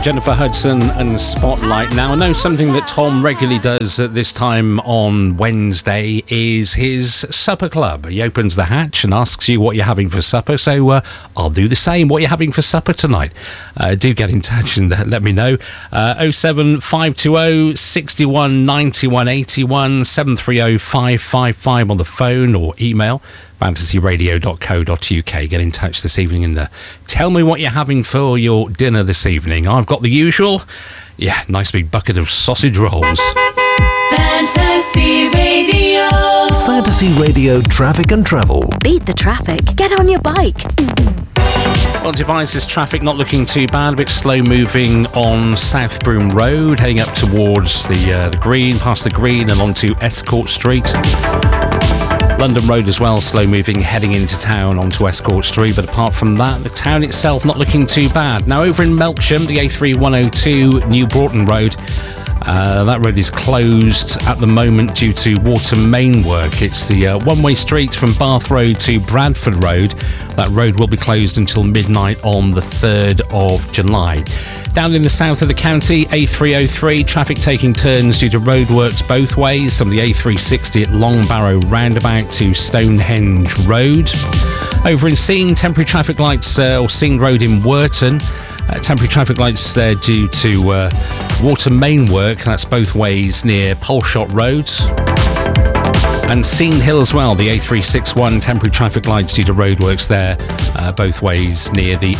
Jennifer Hudson and Spotlight. Now, I know something that Tom regularly does at this time on Wednesday is his supper club. He opens the hatch and asks you what you're having for supper, so I'll do the same. What are you having for supper tonight? Do get in touch and let me know. 07520 61 91 81 730 555 on the phone or email fantasyradio.co.uk. Get in touch this evening and tell me what you're having for your dinner this evening. I've got the usual, nice big bucket of sausage rolls. Fantasy Radio. Fantasy Radio Traffic and Travel. Beat the traffic. Get on your bike. Well, Devizes traffic not looking too bad, a bit slow moving on South Broom Road, heading up towards the Green, past the Green and onto Escort Street. London Road as well, slow moving, heading into town onto Escort Street, but apart from that, the town itself not looking too bad. Now over in Melksham, the A3102 New Broughton Road, that road is closed at the moment due to water main work. It's the one-way street from Bath Road to Bradford Road. That road will be closed until midnight on the 3rd of July. Down in the south of the county, A303, traffic taking turns due to roadworks both ways, from the A360 at Long Barrow roundabout to Stonehenge Road. Over in Seine, temporary traffic lights, or Seine Road in Worton. Temporary traffic lights there due to water main work, that's both ways near Polshot Road. And Seine Hill as well, the A361, temporary traffic lights due to roadworks there, both ways near the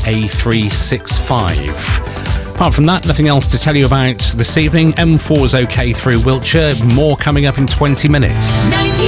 A365. Apart from that, nothing else to tell you about this evening. M4's okay through Wiltshire, more coming up in 20 minutes.